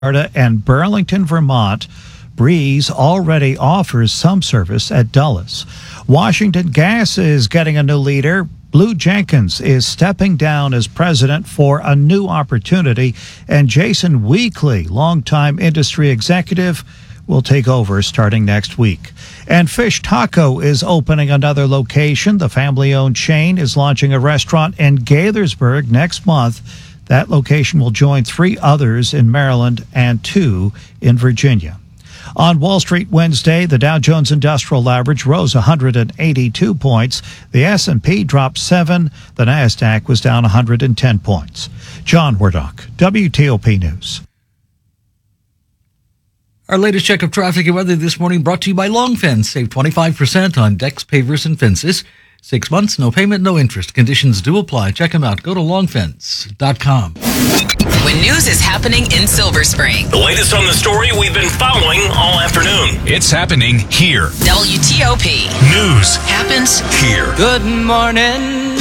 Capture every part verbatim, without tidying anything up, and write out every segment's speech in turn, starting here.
and Burlington, Vermont. Breeze already offers some service at Dulles. Washington Gas is getting a new leader. Lou Jenkins is stepping down as president for a new opportunity, and Jason Weekly, longtime industry executive, will take over starting next week. And Fish Taco is opening another location. The family-owned chain is launching a restaurant in Gaithersburg next month. That location will join three others in Maryland and two in Virginia. On Wall Street Wednesday, the Dow Jones Industrial Average rose one hundred eighty-two points. The S and P dropped seven. The Nasdaq was down one hundred ten points. John Wardock, W T O P News. Our latest check of traffic and weather this morning brought to you by Long Fence. Save twenty-five percent on decks, pavers, and fences. Six months, no payment, no interest. Conditions do apply. Check them out. Go to long fence dot com. When news is happening in Silver Spring. The latest on the story we've been following all afternoon. It's happening here. W T O P. News happens here. Good morning,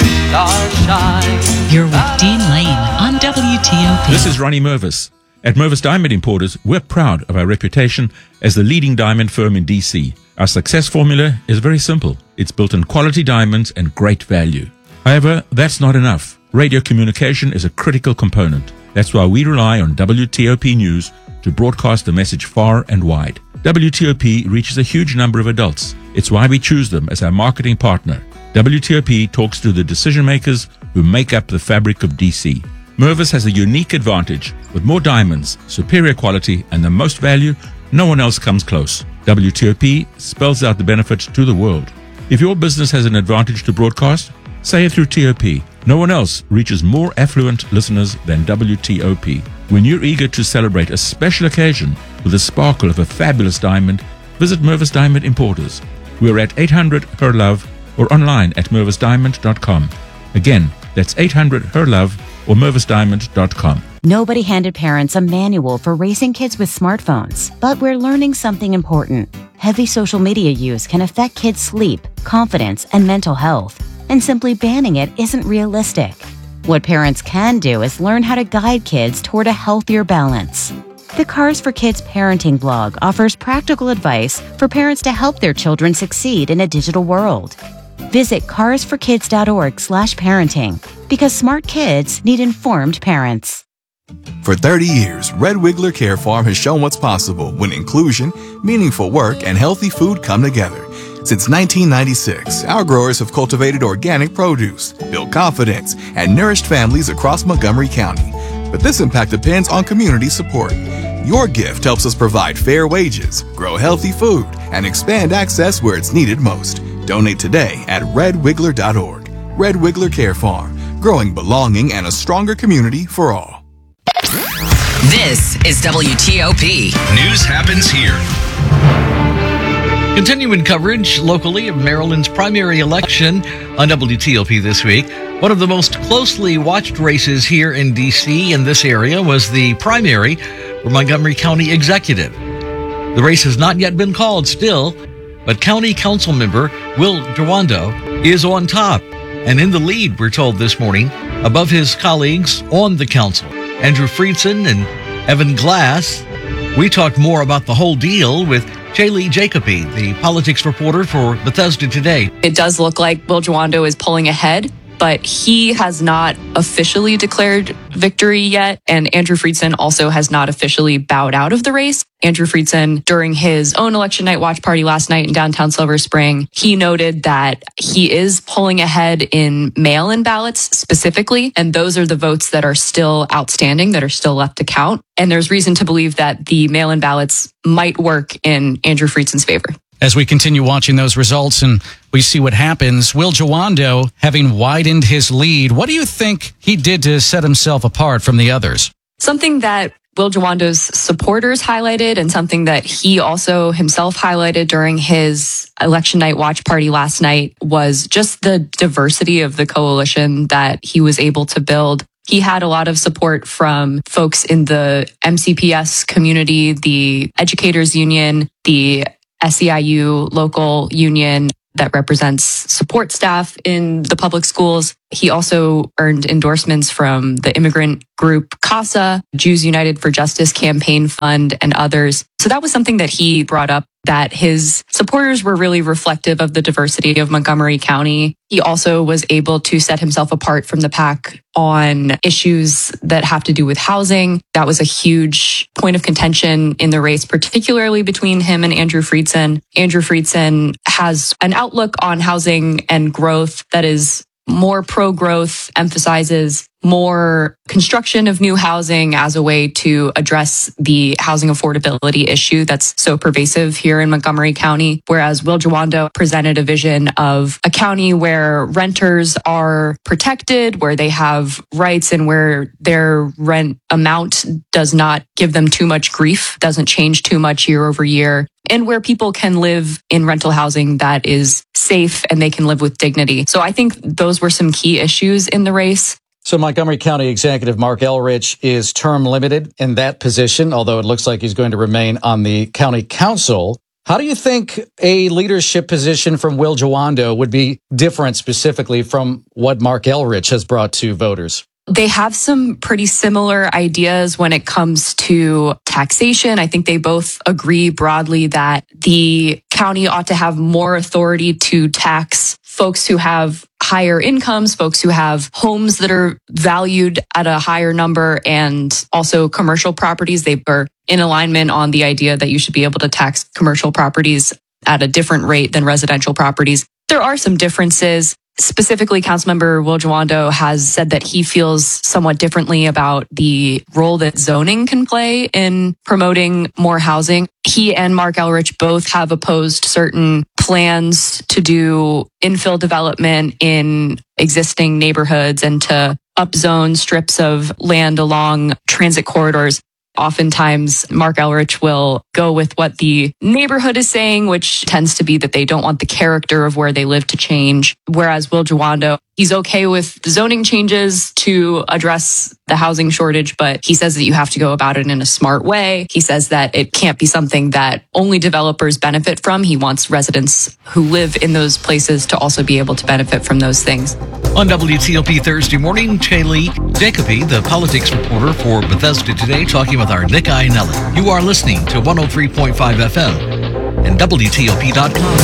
starshine. You're with Dean Lane on W T O P. This is Ronnie Mervis. At Mervis Diamond Importers, we're proud of our reputation as the leading diamond firm in D C. Our success formula is very simple. It's built on quality diamonds and great value. However, that's not enough. Radio communication is a critical component. That's why we rely on W T O P News to broadcast the message far and wide. W T O P reaches a huge number of adults. It's why we choose them as our marketing partner. W T O P talks to the decision makers who make up the fabric of D C. Mervis has a unique advantage. With more diamonds, superior quality, and the most value, no one else comes close. W T O P spells out the benefits to the world. If your business has an advantage to broadcast, say it through T O P. No one else reaches more affluent listeners than W T O P. When you're eager to celebrate a special occasion with the sparkle of a fabulous diamond, visit Mervis Diamond Importers. We're at eight hundred H E R Love or online at mervis diamond dot com. Again, that's eight hundred H E R Love or mervis diamond dot com. Nobody handed parents a manual for raising kids with smartphones, but we're learning something important. Heavy social media use can affect kids' sleep, confidence, and mental health, and simply banning it isn't realistic. What parents can do is learn how to guide kids toward a healthier balance. The Cars for Kids parenting blog offers practical advice for parents to help their children succeed in a digital world. Visit cars for kids dot org slash parenting because smart kids need informed parents. For thirty years, Red Wiggler Care Farm has shown what's possible when inclusion, meaningful work, and healthy food come together. Since nineteen ninety-six, our growers have cultivated organic produce, built confidence, and nourished families across Montgomery County. But this impact depends on community support. Your gift helps us provide fair wages, grow healthy food, and expand access where it's needed most. Donate today at red wiggler dot org. Red Wiggler Care Farm, growing belonging and a stronger community for all. This is W T O P. News happens here. Continuing coverage locally of Maryland's primary election on W T O P this week. One of the most closely watched races here in D C in this area was the primary for Montgomery County Executive. The race has not yet been called still, but County Council member Will Jawando is on top and in the lead, we're told this morning, above his colleagues on the council. Andrew Friedson and Evan Glass. We talked more about the whole deal with Shaylee Jacoby, the politics reporter for Bethesda Today. It does look like Will Jawando is pulling ahead, but he has not officially declared victory yet, and Andrew Friedson also has not officially bowed out of the race. Andrew Friedson, during his own election night watch party last night in downtown Silver Spring, he noted that he is pulling ahead in mail-in ballots specifically, and those are the votes that are still outstanding, that are still left to count. And there's reason to believe that the mail-in ballots might work in Andrew Friedson's favor. As we continue watching those results and we see what happens, Will Jawando having widened his lead, what do you think he did to set himself apart from the others? Something that Will Jawando's supporters highlighted and something that he also himself highlighted during his election night watch party last night was just the diversity of the coalition that he was able to build. He had a lot of support from folks in the M C P S community, the Educators Union, the S E I U local union, that represents support staff in the public schools. He also earned endorsements from the immigrant group CASA, Jews United for Justice Campaign Fund, and others. So that was something that he brought up, that his supporters were really reflective of the diversity of Montgomery County. He also was able to set himself apart from the pack on issues that have to do with housing. That was a huge point of contention in the race, particularly between him and Andrew Friedson. Andrew Friedson has an outlook on housing and growth that is more pro-growth, emphasizes more construction of new housing as a way to address the housing affordability issue that's so pervasive here in Montgomery County. Whereas Will Jawando presented a vision of a county where renters are protected, where they have rights, and where their rent amount does not give them too much grief, doesn't change too much year over year, and where people can live in rental housing that is safe and they can live with dignity. So I think those were some key issues in the race. So Montgomery County Executive Marc Elrich is term limited in that position, although it looks like he's going to remain on the county council. How do you think a leadership position from Will Jawando would be different specifically from what Marc Elrich has brought to voters? They have some pretty similar ideas when it comes to taxation. I think they both agree broadly that the county ought to have more authority to tax folks who have higher incomes, folks who have homes that are valued at a higher number, and also commercial properties. They are in alignment on the idea that you should be able to tax commercial properties at a different rate than residential properties. There are some differences. Specifically, Councilmember Will Jawando has said that he feels somewhat differently about the role that zoning can play in promoting more housing. He and Marc Elrich both have opposed certain plans to do infill development in existing neighborhoods and to upzone strips of land along transit corridors. Oftentimes, Marc Elrich will go with what the neighborhood is saying, which tends to be that they don't want the character of where they live to change. Whereas Will Jawando, he's okay with zoning changes to address the housing shortage, but he says that you have to go about it in a smart way. He says that it can't be something that only developers benefit from. He wants residents who live in those places to also be able to benefit from those things. On W T O P Thursday morning, Shaylee Jacoby, the politics reporter for Bethesda Today, talking with our Nick Iannelli. You are listening to one oh three point five F M and W T O P dot com.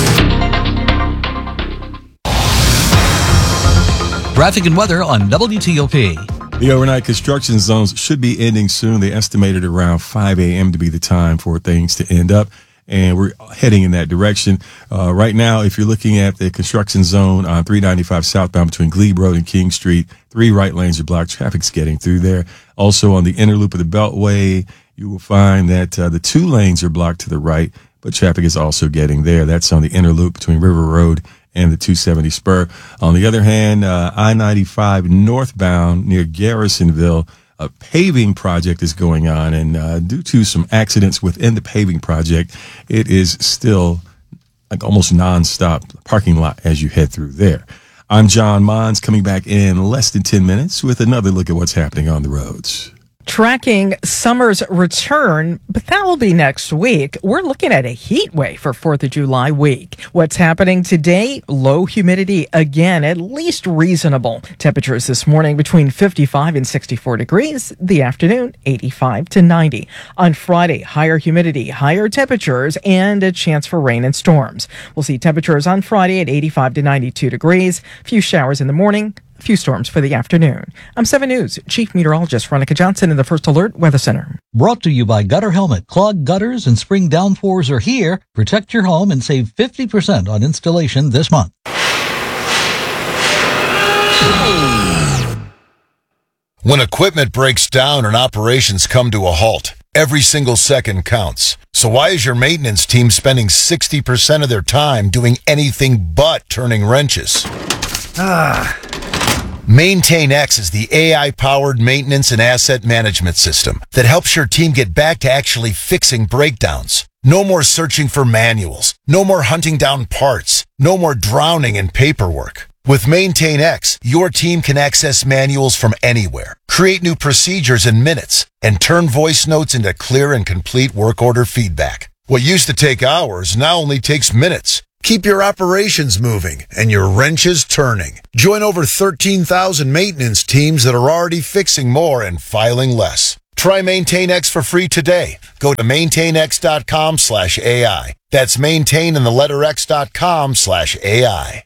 Traffic and weather on W T O P. The overnight construction zones should be ending soon. They estimated around five a.m. to be the time for things to end up, and we're heading in that direction. Uh, right now, if you're looking at the construction zone on three ninety-five southbound between Glebe Road and King Street, three right lanes are blocked. Traffic's getting through there. Also on the inner loop of the Beltway, you will find that uh, the two lanes are blocked to the right, but traffic is also getting there. That's on the inner loop between River Road and the two seventy spur. On the other hand, uh, I ninety-five northbound near Garrisonville, a paving project is going on, and uh, due to some accidents within the paving project, it is still like almost nonstop parking lot as you head through there. I'm John Mons, coming back in less than ten minutes with another look at what's happening on the roads. Tracking summer's return, but that will be next week. We're looking at a heat wave for fourth of July week. What's happening today? Low humidity again, at least reasonable. Temperatures this morning between fifty-five and sixty-four degrees. The afternoon, eighty-five to ninety. On Friday, higher humidity, higher temperatures, and a chance for rain and storms. We'll see temperatures on Friday at eighty-five to ninety-two degrees. Few showers in the morning. A few storms for the afternoon. I'm seven News Chief Meteorologist Veronica Johnson in the First Alert Weather Center. Brought to you by Gutter Helmet. Clogged gutters and spring downpours are here. Protect your home and save fifty percent on installation this month. When equipment breaks down and operations come to a halt, every single second counts. So why is your maintenance team spending sixty percent of their time doing anything but turning wrenches? Ah. MaintainX is the A I-powered maintenance and asset management system that helps your team get back to actually fixing breakdowns. No more searching for manuals. No more hunting down parts. No more drowning in paperwork. With MaintainX, your team can access manuals from anywhere, create new procedures in minutes, and turn voice notes into clear and complete work order feedback. What used to take hours now only takes minutes. Keep your operations moving and your wrenches turning. Join over thirteen thousand maintenance teams that are already fixing more and filing less. Try MaintainX for free today. Go to maintainx.com slash AI. That's maintain and the letter X dot com slash AI.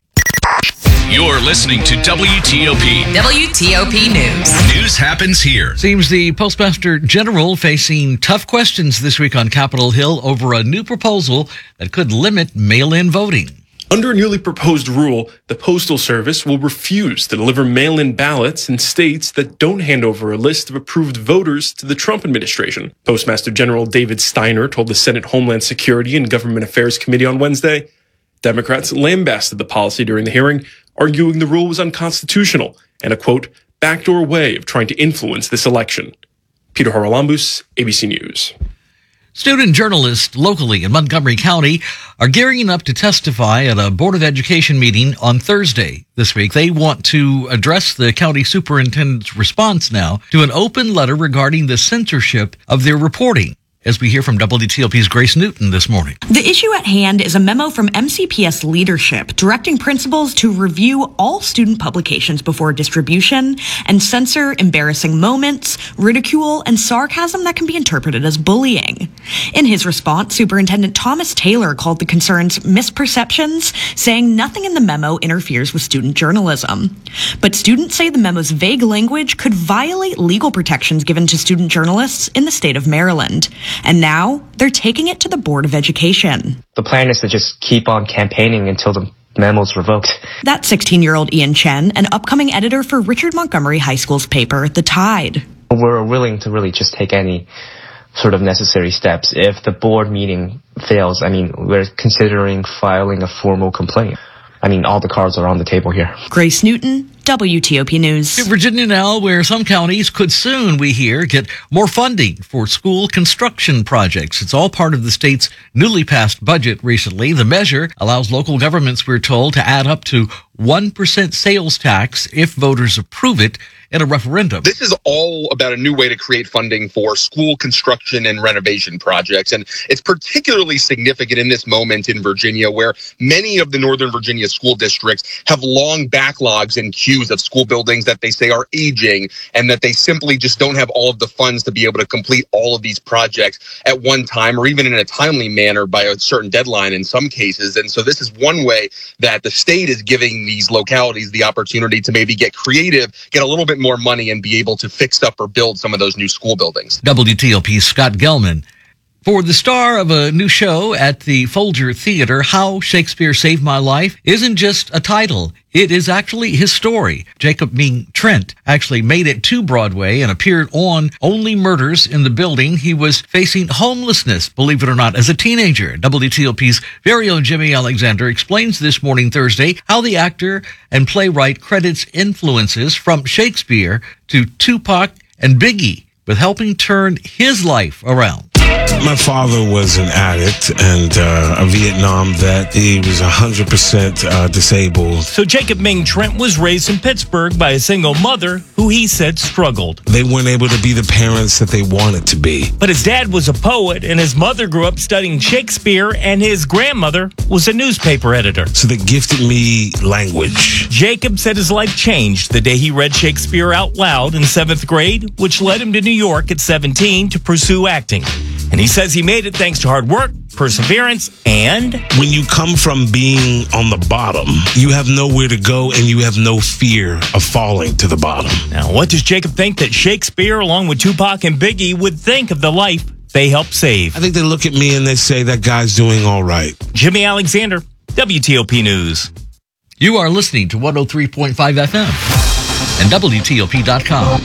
You're listening to W T O P. W T O P News. News happens here. Seems the Postmaster General facing tough questions this week on Capitol Hill over a new proposal that could limit mail-in voting. Under a newly proposed rule, the Postal Service will refuse to deliver mail-in ballots in states that don't hand over a list of approved voters to the Trump administration. Postmaster General David Steiner told the Senate Homeland Security and Government Affairs Committee on Wednesday. Democrats lambasted the policy during the hearing, arguing the rule was unconstitutional and a, quote, backdoor way of trying to influence this election. Peter Haralambous, A B C News. Student journalists locally in Montgomery County are gearing up to testify at a Board of Education meeting on Thursday this week. They want to address the county superintendent's response now to an open letter regarding the censorship of their reporting. As we hear from W T O P's Grace Newton this morning. The issue at hand is a memo from M C P S leadership directing principals to review all student publications before distribution and censor embarrassing moments, ridicule, and sarcasm that can be interpreted as bullying. In his response, Superintendent Thomas Taylor called the concerns misperceptions, saying nothing in the memo interferes with student journalism. But students say the memo's vague language could violate legal protections given to student journalists in the state of Maryland. And now they're taking it to the Board of Education. The plan is to just keep on campaigning until the memo's revoked. That's sixteen-year-old Ian Chen, an upcoming editor for Richard Montgomery High School's paper, The Tide. We're willing to really just take any sort of necessary steps. If the board meeting fails, I mean, we're considering filing a formal complaint. I mean, all the cards are on the table here. Grace Newton, W T O P News. To Virginia now, where some counties could soon, we hear, get more funding for school construction projects. It's all part of the state's newly passed budget recently. The measure allows local governments, we're told, to add up to one percent sales tax if voters approve it in a referendum. This is all about a new way to create funding for school construction and renovation projects. And it's particularly significant in this moment in Virginia, where many of the Northern Virginia school districts have long backlogs and queues of school buildings that they say are aging, and that they simply just don't have all of the funds to be able to complete all of these projects at one time, or even in a timely manner by a certain deadline in some cases. And so this is one way that the state is giving these localities the opportunity to maybe get creative, get a little bit more money, and be able to fix up or build some of those new school buildings. W T O P's Scott Gelman. For the star of a new show at the Folger Theater, How Shakespeare Saved My Life isn't just a title. It is actually his story. Jacob Ming Trent actually made it to Broadway and appeared on Only Murders in the Building. He was facing homelessness, believe it or not, as a teenager. W T O P's very own Jimmy Alexander explains this morning, Thursday, how the actor and playwright credits influences from Shakespeare to Tupac and Biggie with helping turn his life around. My father was an addict and uh, a Vietnam vet. He was one hundred percent uh, disabled. So Jacob Ming Trent was raised in Pittsburgh by a single mother who he said struggled. They weren't able to be the parents that they wanted to be. But his dad was a poet, and his mother grew up studying Shakespeare, and his grandmother was a newspaper editor. So they gifted me language. Jacob said his life changed the day he read Shakespeare out loud in seventh grade, which led him to New York at seventeen to pursue acting. And he says he made it thanks to hard work, perseverance, and... When you come from being on the bottom, you have nowhere to go and you have no fear of falling to the bottom. Now, what does Jacob think that Shakespeare, along with Tupac and Biggie, would think of the life they helped save? I think they look at me and they say that guy's doing all right. Jimmy Alexander, W T O P News. You are listening to one oh three point five F M and W T O P dot com.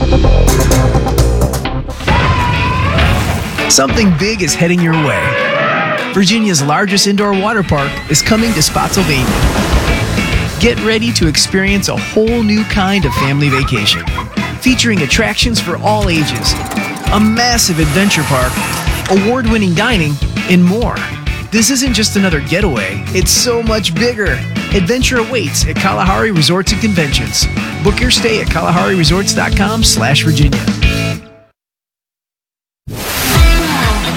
Something big is heading your way. Virginia's largest indoor water park is coming to Spotsylvania. Get ready to experience a whole new kind of family vacation, featuring attractions for all ages, a massive adventure park, award-winning dining, and more. This isn't just another getaway, it's so much bigger. Adventure awaits at Kalahari Resorts and Conventions. Book your stay at kalahari resorts dot com slash Virginia.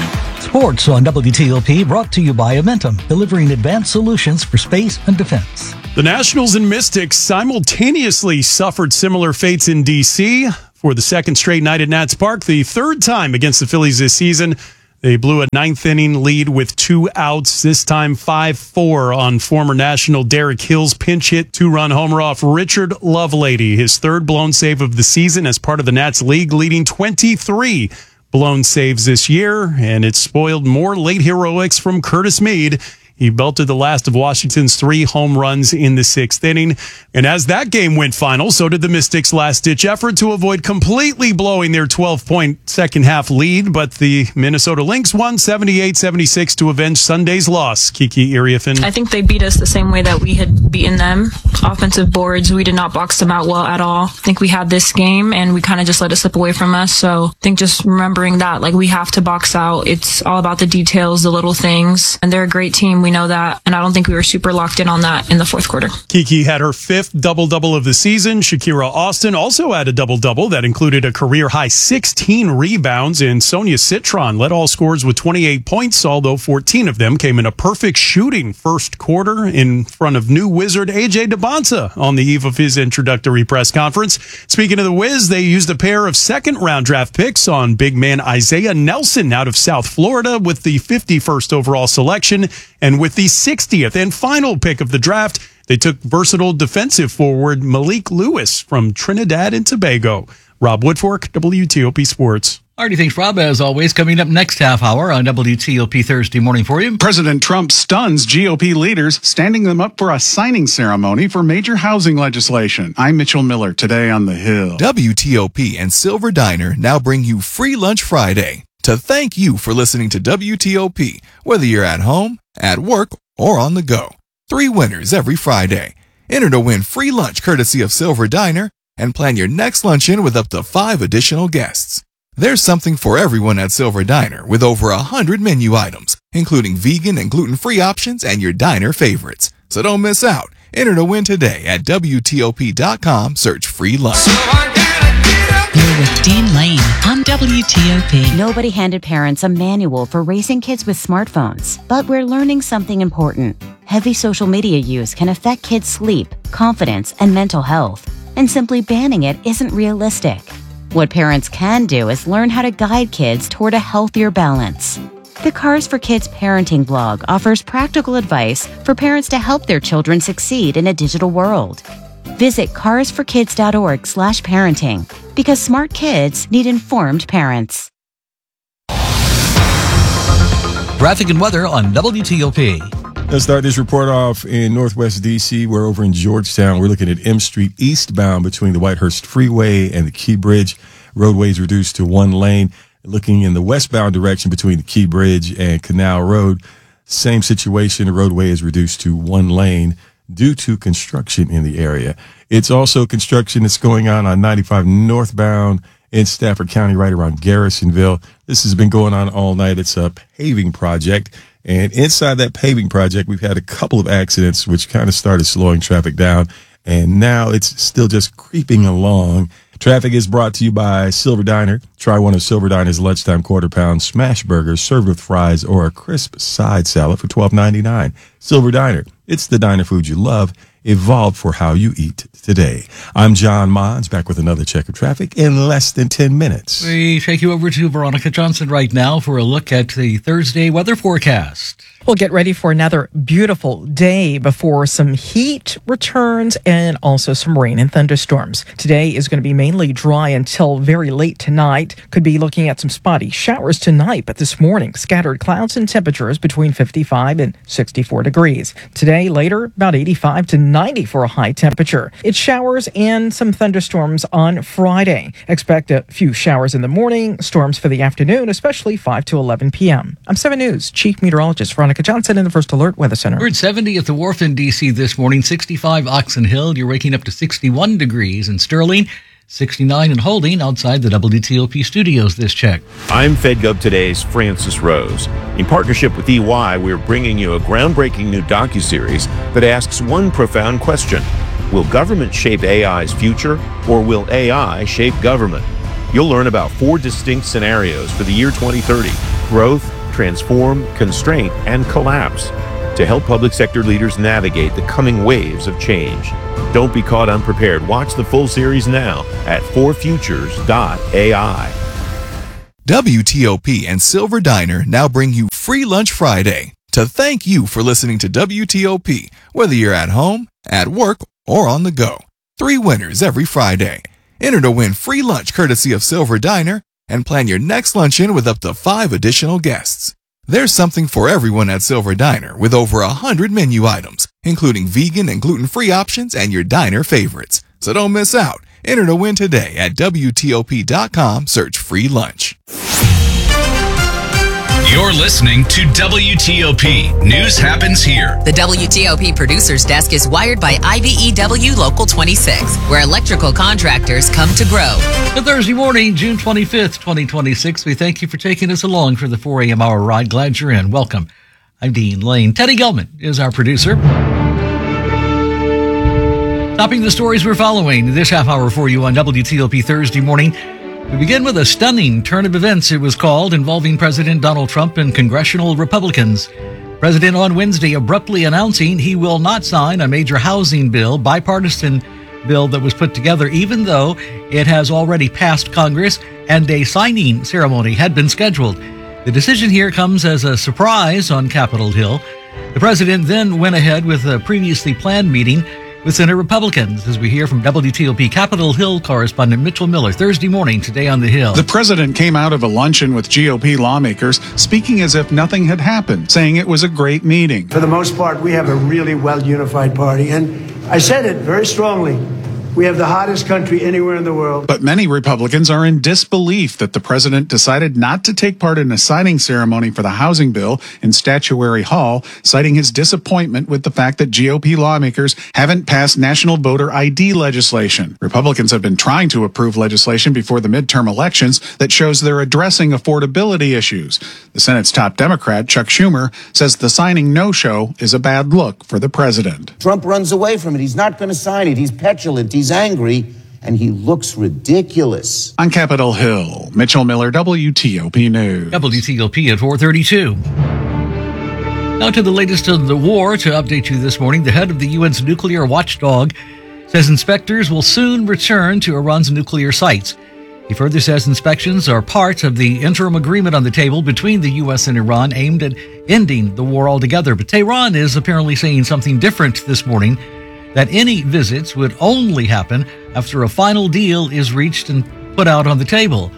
Sports on W T O P brought to you by Amentum, delivering advanced solutions for space and defense. The Nationals and Mystics simultaneously suffered similar fates in D C for the second straight night at Nats Park, the third time against the Phillies this season. They blew a ninth inning lead with two outs, this time five four on former National Derek Hill's pinch hit two-run homer off Richard Lovelady, his third blown save of the season as part of the Nats league, leading twenty-three blown saves this year, and it spoiled more late heroics from Curtis Mead. He belted the last of Washington's three home runs in the sixth inning. And as that game went final, so did the Mystics' last-ditch effort to avoid completely blowing their twelve-point second-half lead. But the Minnesota Lynx won seventy-eight seventy-six to avenge Sunday's loss. Kiki Iriafen. I think they beat us the same way that we had beaten them. Offensive boards, we did not box them out well at all. I think we had this game, and we kind of just let it slip away from us. So I think just remembering that, like, we have to box out. It's all about the details, the little things. And they're a great team. We know that, and I don't think we were super locked in on that in the fourth quarter. Kiki had her fifth double-double of the season. Shakira Austin also had a double-double that included a career-high sixteen rebounds, and Sonia Citron led all scorers with twenty-eight points, although fourteen of them came in a perfect shooting first quarter in front of new Wizard A J DeBonta on the eve of his introductory press conference. Speaking of the Wiz, they used a pair of second-round draft picks on big man Isaiah Nelson out of South Florida with the fifty-first overall selection, and with the sixtieth and final pick of the draft, they took versatile defensive forward Malik Lewis from Trinidad and Tobago. Rob Woodfork, W T O P Sports. Alrighty, thanks, Rob. As always, coming up next half hour on W T O P Thursday morning for you. President Trump stuns G O P leaders, standing them up for a signing ceremony for major housing legislation. I'm Mitchell Miller, today on The Hill. W T O P and Silver Diner now bring you Free Lunch Friday to thank you for listening to W T O P, whether you're at home, at work, or on the go. Three winners every Friday. Enter to win free lunch courtesy of Silver Diner and plan your next luncheon with up to five additional guests. There's something for everyone at Silver Diner with over a hundred menu items, including vegan and gluten-free options and your diner favorites. So don't miss out. Enter to win today at W T O P dot com. Search free lunch. You're with Dean Lane on W T O P. Nobody handed parents a manual for raising kids with smartphones, but we're learning something important. Heavy social media use can affect kids' sleep, confidence, and mental health, and simply banning it isn't realistic. What parents can do is learn how to guide kids toward a healthier balance. The Cars for Kids parenting blog offers practical advice for parents to help their children succeed in a digital world. Visit cars for kids dot org slash parenting, because smart kids need informed parents. Traffic and weather on W T O P. Let's start this report off in Northwest D C. We're over in Georgetown. We're looking at M Street eastbound between the Whitehurst Freeway and the Key Bridge. Roadways reduced to one lane. Looking in the westbound direction between the Key Bridge and Canal Road, same situation. The roadway is reduced to one lane due to construction in the area. It's also construction that's going on on ninety-five northbound in Stafford County, right around Garrisonville. This has been going on all night. It's a paving project. And inside that paving project, we've had a couple of accidents, which kind of started slowing traffic down. And now it's still just creeping along. Traffic is brought to you by Silver Diner. Try one of Silver Diner's lunchtime quarter pound smash burgers served with fries or a crisp side salad for twelve ninety-nine. Silver Diner. It's the diner food you love, evolved for how you eat today. I'm John Mons, back with another check of traffic in less than ten minutes. We take you over to Veronica Johnson right now for a look at the Thursday weather forecast. We'll get ready for another beautiful day before some heat returns and also some rain and thunderstorms. Today is going to be mainly dry until very late tonight. Could be looking at some spotty showers tonight, but this morning, scattered clouds and temperatures between fifty-five and sixty-four degrees. Today, later, about eighty-five to ninety for a high temperature. It's showers and some thunderstorms on Friday. Expect a few showers in the morning, storms for the afternoon, especially five to eleven p.m. I'm seven News Chief Meteorologist Veronica Johnson in the First Alert Weather Center. We're at seventy at the Wharf in D C this morning, sixty-five Oxon Hill. You're waking up to sixty-one degrees in Sterling, sixty-nine and holding outside the W T O P studios this check. I'm FedGov Today's Francis Rose. In partnership with E Y, we're bringing you a groundbreaking new docuseries that asks one profound question. Will government shape A I's future, or will A I shape government? You'll learn about four distinct scenarios for the year twenty thirty: growth, transform, constraint, and collapse to help public sector leaders navigate the coming waves of change. Don't be caught unprepared. Watch the full series now at four futures dot A I. W T O P and Silver Diner now bring you Free Lunch Friday to thank you for listening to W T O P, whether you're at home, at work, or on the go. Three winners every Friday. Enter to win free lunch courtesy of Silver Diner and plan your next luncheon with up to five additional guests. There's something for everyone at Silver Diner with over a hundred menu items, including vegan and gluten-free options and your diner favorites. So don't miss out. Enter to win today at W T O P dot com. Search free lunch. You're listening to W T O P. News happens here. The W T O P producer's desk is wired by I B E W Local twenty-six, where electrical contractors come to grow. Good Thursday morning, June twenty-fifth, twenty twenty-six. We thank you for taking us along for the four a.m. hour ride. Glad you're in. Welcome. I'm Dean Lane. Teddy Gelman is our producer. Topping the stories we're following this half hour for you on W T O P Thursday morning. We begin with a stunning turn of events, it was called, involving President Donald Trump and congressional Republicans. President on Wednesday abruptly announcing he will not sign a major housing bill, bipartisan bill that was put together, even though it has already passed Congress and a signing ceremony had been scheduled. The decision here comes as a surprise on Capitol Hill. The president then went ahead with a previously planned meeting with Senate Republicans, as we hear from W T O P Capitol Hill correspondent Mitchell Miller Thursday morning today on the Hill. The president came out of a luncheon with G O P lawmakers speaking as if nothing had happened, saying it was a great meeting. For the most part, we have a really well-unified party, and I said it very strongly. We have the hottest country anywhere in the world. But many Republicans are in disbelief that the president decided not to take part in a signing ceremony for the housing bill in Statuary Hall, citing his disappointment with the fact that G O P lawmakers haven't passed national voter I D legislation. Republicans have been trying to approve legislation before the midterm elections that shows they're addressing affordability issues. The Senate's top Democrat, Chuck Schumer, says the signing no-show is a bad look for the president. Trump runs away from it. He's not going to sign it. He's petulant. He's angry, and he looks ridiculous. On Capitol Hill, Mitchell Miller, W T O P News. W T O P at four thirty-two. Now to the latest of the war. To update you this morning, the head of the U N's nuclear watchdog says inspectors will soon return to Iran's nuclear sites. He further says inspections are part of the interim agreement on the table between the U S and Iran aimed at ending the war altogether. But Tehran is apparently saying something different this morning, that any visits would only happen after a final deal is reached and put out on the table.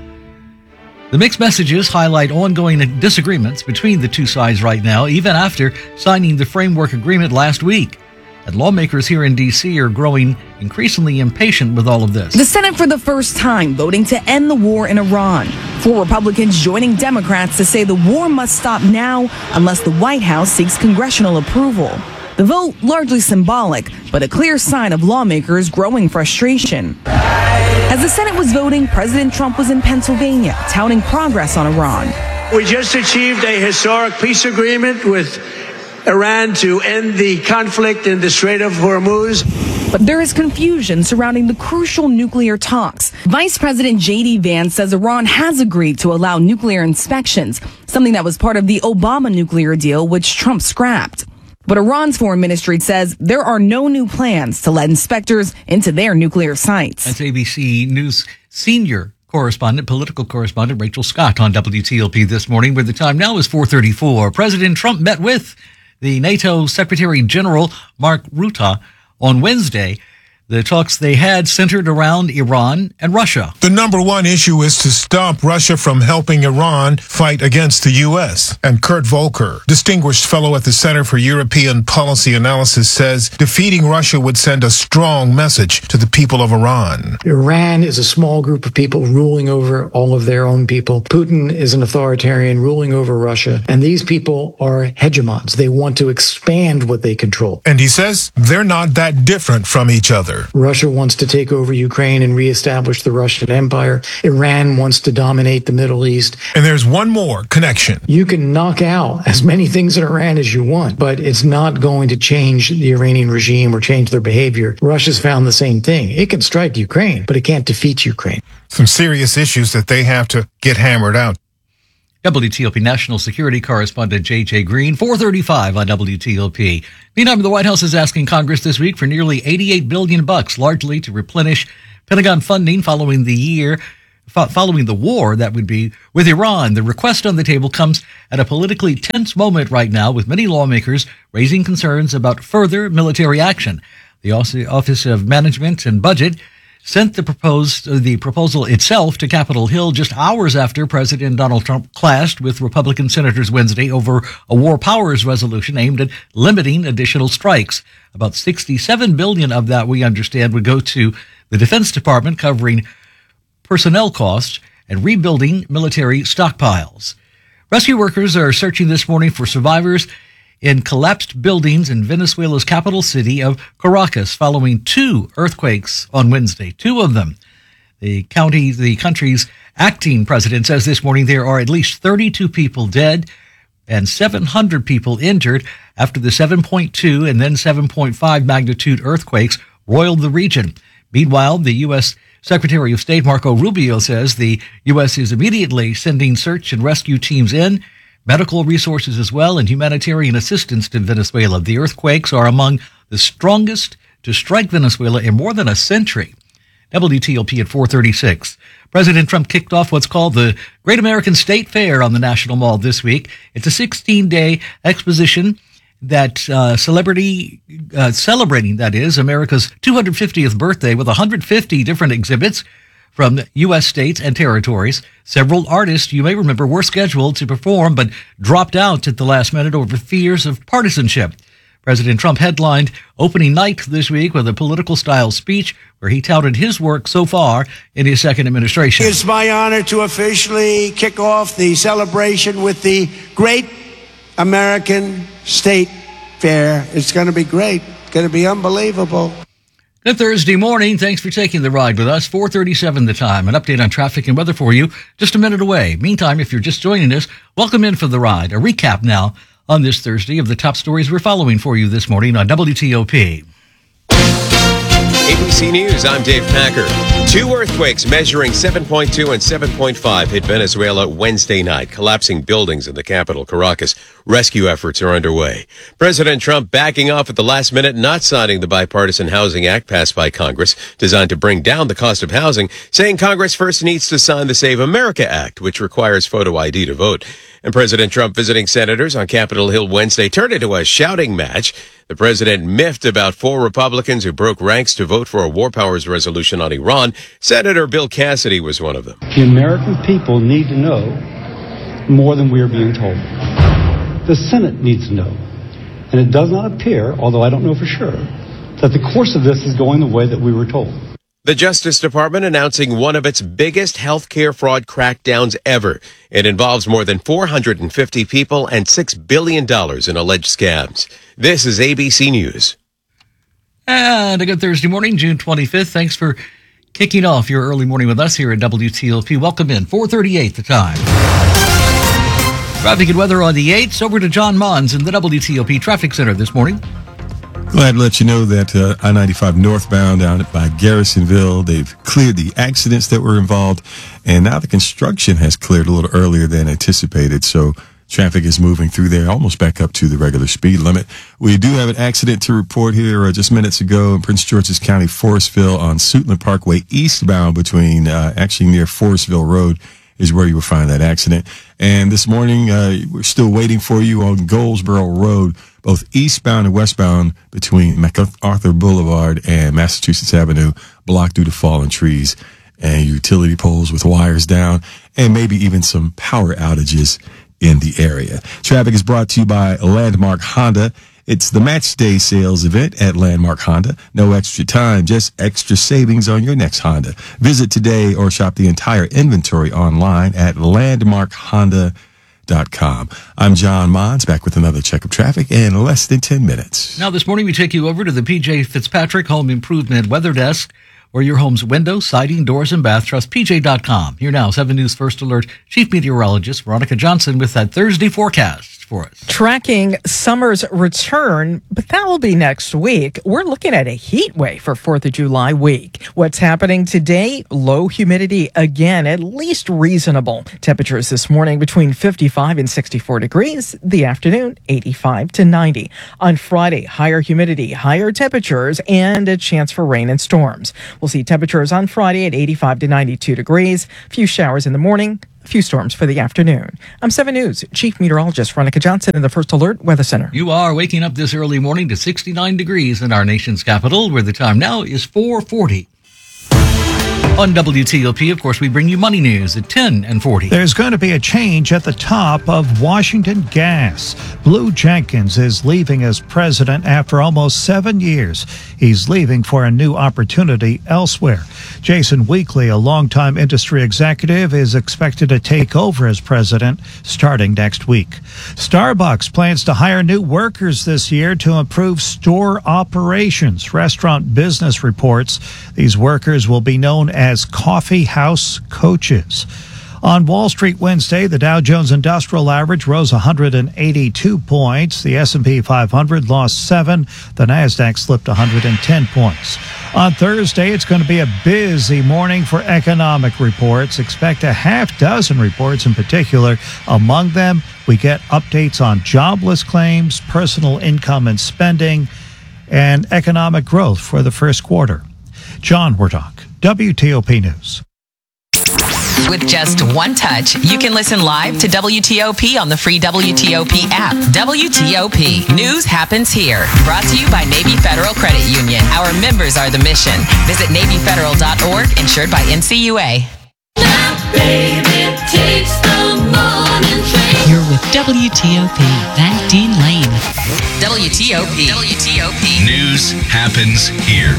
The mixed messages highlight ongoing disagreements between the two sides right now, even after signing the framework agreement last week. And lawmakers here in D C are growing increasingly impatient with all of this. The Senate for the first time voting to end the war in Iran. Four Republicans joining Democrats to say the war must stop now unless the White House seeks congressional approval. The vote largely symbolic, but a clear sign of lawmakers' growing frustration. As the Senate was voting, President Trump was in Pennsylvania, touting progress on Iran. We just achieved a historic peace agreement with Iran to end the conflict in the Strait of Hormuz. But there is confusion surrounding the crucial nuclear talks. Vice President J D Vance says Iran has agreed to allow nuclear inspections, something that was part of the Obama nuclear deal, which Trump scrapped. But Iran's foreign ministry says there are no new plans to let inspectors into their nuclear sites. That's A B C News senior correspondent, political correspondent Rachel Scott on W T O P this morning, where the time now is four thirty-four. President Trump met with the NATO Secretary General Mark Rutte on Wednesday. The talks they had centered around Iran and Russia. The number one issue is to stop Russia from helping Iran fight against the U S. And Kurt Volker, distinguished fellow at the Center for European Policy Analysis, says defeating Russia would send a strong message to the people of Iran. Iran is a small group of people ruling over all of their own people. Putin is an authoritarian ruling over Russia. And these people are hegemons. They want to expand what they control. And he says they're not that different from each other. Russia wants to take over Ukraine and reestablish the Russian Empire. Iran wants to dominate the Middle East. And there's one more connection. You can knock out as many things in Iran as you want, but it's not going to change the Iranian regime or change their behavior. Russia's found the same thing. It can strike Ukraine, but it can't defeat Ukraine. Some serious issues that they have to get hammered out. W T O P National Security Correspondent J J Green, four thirty-five on W T O P. Meantime, the White House is asking Congress this week for nearly eighty-eight billion bucks, largely to replenish Pentagon funding following the year, fo- following the war that would be with Iran. The request on the table comes at a politically tense moment right now, with many lawmakers raising concerns about further military action. The Office of Management and Budget sent the proposed uh, the proposal itself to Capitol Hill just hours after President Donald Trump clashed with Republican senators Wednesday over a war powers resolution aimed at limiting additional strikes. About sixty-seven billion dollars of that, we understand, would go to the Defense Department, covering personnel costs and rebuilding military stockpiles. Rescue workers are searching this morning for survivors in collapsed buildings in Venezuela's capital city of Caracas following two earthquakes on Wednesday. Two of them. The county, the country's acting president says this morning there are at least thirty-two people dead and seven hundred people injured after the seven point two and then seven point five magnitude earthquakes roiled the region. Meanwhile, the U S Secretary of State Marco Rubio says the U S is immediately sending search and rescue teams in, medical resources as well, and humanitarian assistance to Venezuela. The earthquakes are among the strongest to strike Venezuela in more than a century. W T O P at four thirty-six. President Trump kicked off what's called the Great American State Fair on the National Mall this week. It's a sixteen-day exposition that uh, celebrity uh, celebrating, that is, America's two hundred fiftieth birthday with one hundred fifty different exhibits from U S states and territories. Several artists, you may remember, were scheduled to perform but dropped out at the last minute over fears of partisanship. President Trump headlined opening night this week with a political-style speech where he touted his work so far in his second administration. It's my honor to officially kick off the celebration with the Great American State Fair. It's going to be great. It's going to be unbelievable. Good Thursday morning. Thanks for taking the ride with us. four thirty-seven the time. An update on traffic and weather for you just a minute away. Meantime, if you're just joining us, welcome in for the ride. A recap now on this Thursday of the top stories we're following for you this morning on W T O P. A B C News, I'm Dave Packer. Two earthquakes measuring seven point two and seven point five hit Venezuela Wednesday night, collapsing buildings in the capital, Caracas. Rescue efforts are underway. President Trump backing off at the last minute, not signing the Bipartisan Housing Act passed by Congress, designed to bring down the cost of housing, saying Congress first needs to sign the Save America Act, which requires photo I D to vote. And President Trump visiting senators on Capitol Hill Wednesday turned into a shouting match. The president miffed about four Republicans who broke ranks to vote for a war powers resolution on Iran. Senator Bill Cassidy was one of them. The American people need to know more than we are being told. The Senate needs to know. And it does not appear, although I don't know for sure, that the course of this is going the way that we were told. The Justice Department announcing one of its biggest healthcare fraud crackdowns ever. It involves more than four hundred fifty people and six billion dollars in alleged scams. This is A B C News. And a good Thursday morning, June twenty-fifth. Thanks for kicking off your early morning with us here at W T O P. Welcome in. four thirty-eight the time. Traffic and weather on the eights. Over to John Mons in the W T O P Traffic Center this morning. Glad to let you know that uh, I ninety-five northbound down by Garrisonville, they've cleared the accidents that were involved, and now the construction has cleared a little earlier than anticipated, so traffic is moving through there almost back up to the regular speed limit. We do have an accident to report here uh, just minutes ago in Prince George's County, Forestville on Suitland Parkway eastbound between uh, actually near Forestville Road is where you will find that accident. And this morning, uh, we're still waiting for you on Goldsboro Road, both eastbound and westbound between MacArthur Boulevard and Massachusetts Avenue, blocked due to fallen trees and utility poles with wires down, and maybe even some power outages in the area. Traffic is brought to you by Landmark Honda. It's the Match Day sales event at Landmark Honda. No extra time, just extra savings on your next Honda. Visit today or shop the entire inventory online at landmark honda dot com. I'm John Mons, back with another check of traffic in less than ten minutes. Now this morning we take you over to the P J Fitzpatrick Home Improvement Weather Desk, where your home's windows, siding, doors, and bath. Trust P J dot com. Here now, seven News First Alert Chief Meteorologist Veronica Johnson with that Thursday forecast. for us. Tracking summer's return, but that will be next week. We're looking at a heat wave for fourth of July week. What's happening today? Low humidity again, at least reasonable. Temperatures this morning between fifty-five and sixty-four degrees. The afternoon, eighty-five to ninety. On Friday, higher humidity, higher temperatures, and a chance for rain and storms. We'll see temperatures on Friday at eighty-five to ninety-two degrees. A few showers in the morning. A few storms for the afternoon. I'm seven News Chief Meteorologist Veronica Johnson in the First Alert Weather Center. You are waking up this early morning to sixty-nine degrees in our nation's capital, where the time now is four forty. On W T O P, of course, we bring you money news at ten and forty. There's going to be a change at the top of Washington Gas. Blue Jenkins is leaving as president after almost seven years. He's leaving for a new opportunity elsewhere. Jason Weekly, a longtime industry executive, is expected to take over as president starting next week. Starbucks plans to hire new workers this year to improve store operations. Restaurant Business reports these workers will be known as coffee house coaches. On Wall Street Wednesday, the Dow Jones Industrial Average rose one hundred eighty-two points. The S and P five hundred lost seven. The Nasdaq slipped one hundred ten points. On Thursday, it's going to be a busy morning for economic reports. Expect a half dozen reports in particular. Among them, we get updates on jobless claims, personal income and spending, and economic growth for the first quarter. John Wardock, W T O P News. With just one touch, you can listen live to W T O P on the free W T O P app. W T O P. News happens here. Brought to you by Navy Federal Credit Union. Our members are the mission. Visit Navy Federal dot org, insured by N C U A. Baby takes the morning train. You're with W T O P. Thank Dean Lane. W T O P. W T O P. News happens here.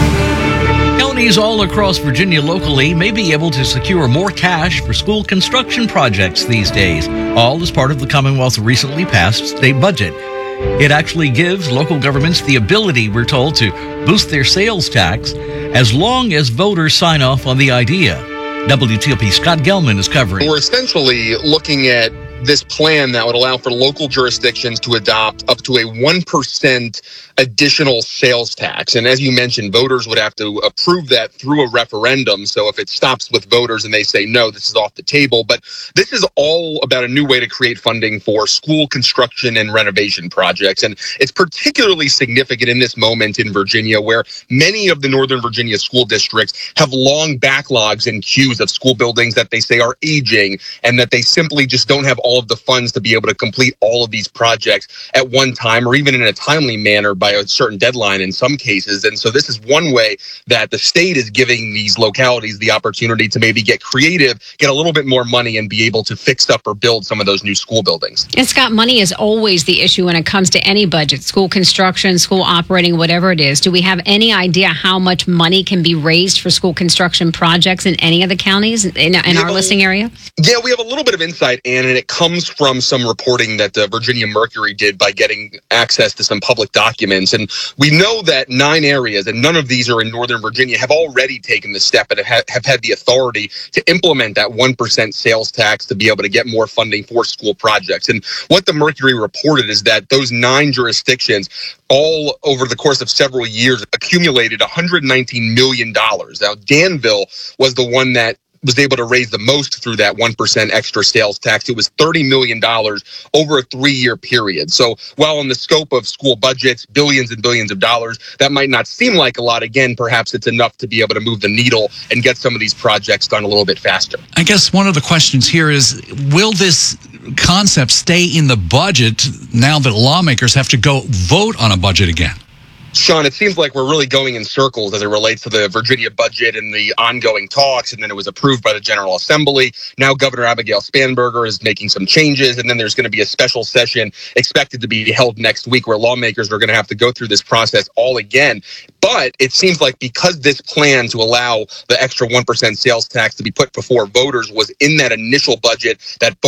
Counties all across Virginia locally may be able to secure more cash for school construction projects these days, all as part of the Commonwealth's recently passed state budget. It actually gives local governments the ability, we're told, to boost their sales tax as long as voters sign off on the idea. W T O P Scott Gelman is covering. We're essentially looking at this plan that would allow for local jurisdictions to adopt up to a one percent additional sales tax. And as you mentioned, voters would have to approve that through a referendum. So if it stops with voters and they say, no, this is off the table. But this is all about a new way to create funding for school construction and renovation projects. And it's particularly significant in this moment in Virginia, where many of the Northern Virginia school districts have long backlogs and queues of school buildings that they say are aging, and that they simply just don't have all of the funds to be able to complete all of these projects at one time, or even in a timely manner by a certain deadline in some cases. And so this is one way that the state is giving these localities the opportunity to maybe get creative, get a little bit more money, and be able to fix up or build some of those new school buildings. And Scott, money is always the issue when it comes to any budget, school construction, school operating, whatever it is. Do we have any idea how much money can be raised for school construction projects in any of the counties in, in our listing area? Yeah, we have a little bit of insight, Ann, and it comes from some reporting that the Virginia Mercury did by getting access to some public documents. And we know that nine areas, and none of these are in Northern Virginia, have already taken the step and have, have had the authority to implement that one percent sales tax to be able to get more funding for school projects. And what the Mercury reported is that those nine jurisdictions, all over the course of several years, accumulated one hundred nineteen million dollars. Now, Danville was the one that was able to raise the most through that one percent extra sales tax. It was thirty million dollars over a three-year period. So while in the scope of school budgets, billions and billions of dollars, that might not seem like a lot. Again, perhaps it's enough to be able to move the needle and get some of these projects done a little bit faster. I guess one of the questions here is, will this concept stay in the budget now that lawmakers have to go vote on a budget again? Sean, it seems like we're really going in circles as it relates to the Virginia budget and the ongoing talks, and then it was approved by the General Assembly. Now Governor Abigail Spanberger is making some changes, and then there's going to be a special session expected to be held next week where lawmakers are going to have to go through this process all again. But it seems like because this plan to allow the extra one percent sales tax to be put before voters was in that initial budget that both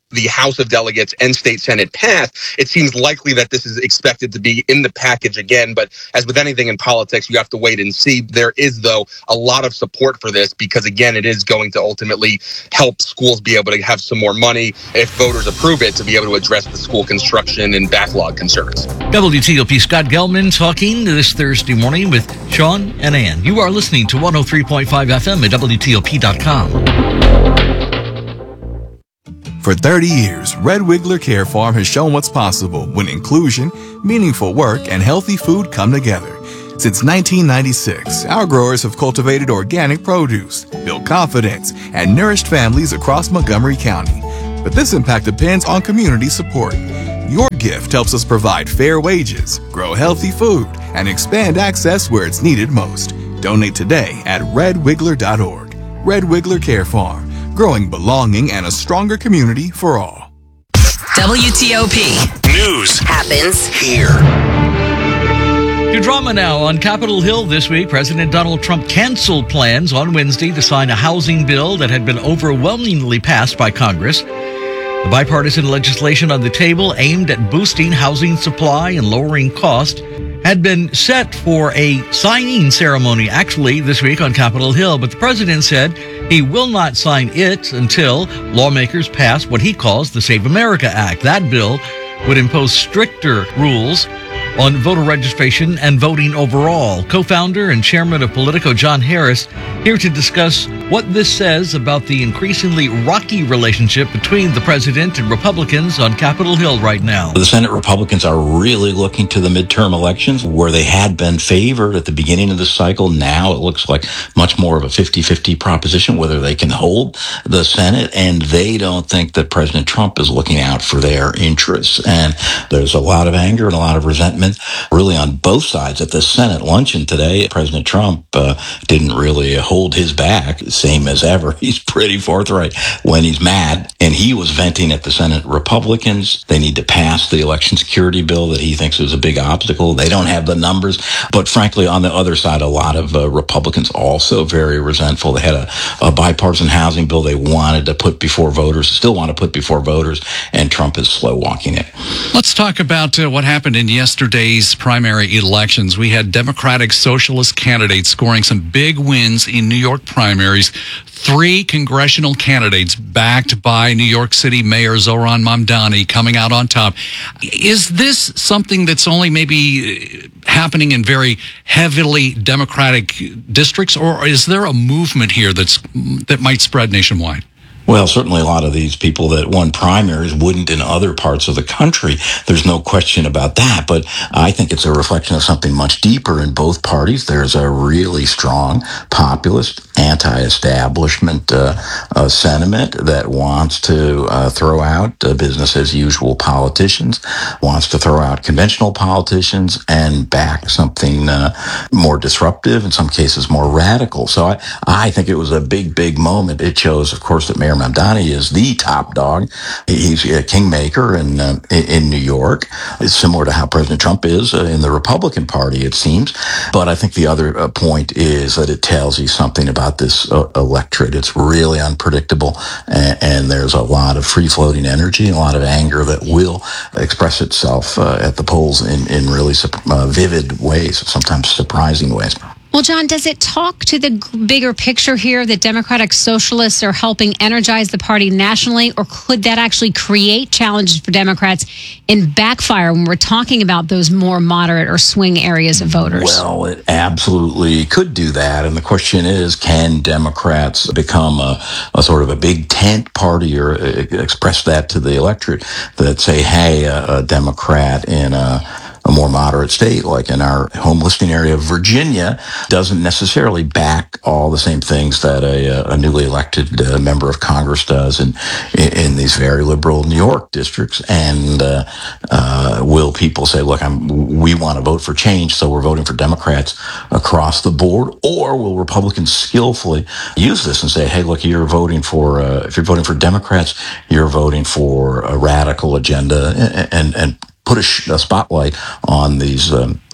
the House of Delegates and State Senate pass, it seems likely that this is expected to be in the package again. But as with anything in politics, you have to wait and see. There is, though, a lot of support for this because, again, it is going to ultimately help schools be able to have some more money if voters approve it to be able to address the school construction and backlog concerns. W T O P Scott Gelman talking this Thursday morning with Sean and Ann. You are listening to one oh three point five F M at W T O P dot com. For thirty years, Red Wiggler Care Farm has shown what's possible when inclusion, meaningful work, and healthy food come together. Since nineteen ninety-six, our growers have cultivated organic produce, built confidence, and nourished families across Montgomery County. But this impact depends on community support. Your gift helps us provide fair wages, grow healthy food, and expand access where it's needed most. Donate today at red wiggler dot org. Red Wiggler Care Farm, growing belonging and a stronger community for all. W T O P News happens here. To drama now on Capitol Hill this week, President Donald Trump canceled plans on Wednesday to sign a housing bill that had been overwhelmingly passed by Congress. The bipartisan legislation on the table aimed at boosting housing supply and lowering cost had been set for a signing ceremony actually this week on Capitol Hill, but the president said he will not sign it until lawmakers pass what he calls the Save America Act. That bill would impose stricter rules on voter registration and voting overall. Co-founder and chairman of Politico, John Harris, here to discuss what this says about the increasingly rocky relationship between the president and Republicans on Capitol Hill right now. The Senate Republicans are really looking to the midterm elections where they had been favored at the beginning of the cycle. Now it looks like much more of a fifty-fifty proposition whether they can hold the Senate, and they don't think that President Trump is looking out for their interests. And there's a lot of anger and a lot of resentment really on both sides. At the Senate luncheon today, President Trump uh, didn't really hold his back, same as ever. He's pretty forthright when he's mad, and he was venting at the Senate Republicans. They need to pass the election security bill that he thinks is a big obstacle. They don't have the numbers, but frankly, on the other side, a lot of uh, Republicans also very resentful. They had a, a bipartisan housing bill they wanted to put before voters, still want to put before voters, and Trump is slow walking it. Let's talk about uh, what happened in yesterday's primary elections. We had Democratic Socialist candidates scoring some big wins in New York primaries. Three congressional candidates backed by New York City Mayor Zohran Mamdani coming out on top. Is this something that's only maybe happening in very heavily Democratic districts, or is there a movement here that's that might spread nationwide? Well, certainly a lot of these people that won primaries wouldn't in other parts of the country. There's no question about that. But I think it's a reflection of something much deeper in both parties. There's a really strong populist, anti-establishment uh, uh, sentiment that wants to uh, throw out uh, business-as-usual politicians, wants to throw out conventional politicians and back something uh, more disruptive, in some cases more radical. So I, I think it was a big, big moment. It shows, of course, that Mayor Mamdani is the top dog. He's a kingmaker in uh, in New York. It's similar to how President Trump is uh, in the Republican Party, it seems. But I think the other uh, point is that it tells you something about this uh, electorate. It's really unpredictable, and, and there's a lot of free-floating energy and a lot of anger that will express itself uh, at the polls in, in really uh, vivid ways, sometimes surprising ways. Well, John, does it talk to the bigger picture here that Democratic Socialists are helping energize the party nationally, or could that actually create challenges for Democrats and backfire when we're talking about those more moderate or swing areas of voters? Well, it absolutely could do that. And the question is, can Democrats become a, a sort of a big tent party or uh, express that to the electorate that say, hey, a, a Democrat in a a more moderate state, like in our home listing area of Virginia, doesn't necessarily back all the same things that a, a newly elected uh, member of Congress does in, in these very liberal New York districts. And uh, uh, will people say, look, I'm, we want to vote for change, so we're voting for Democrats across the board? Or will Republicans skillfully use this and say, hey, look, you're voting for, uh, if you're voting for Democrats, you're voting for a radical agenda, and, and, and put a, sh- a spotlight on these um,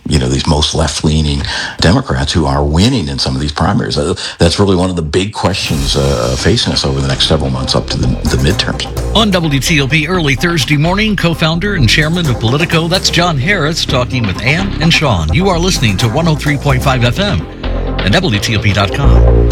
you know, these most left-leaning Democrats who are winning in some of these primaries. Uh, that's really one of the big questions uh, facing us over the next several months up to the, the midterms. On W T O P early Thursday morning, co-founder and chairman of Politico, that's John Harris, talking with Ann and Sean. You are listening to one oh three point five F M and W T O P dot com.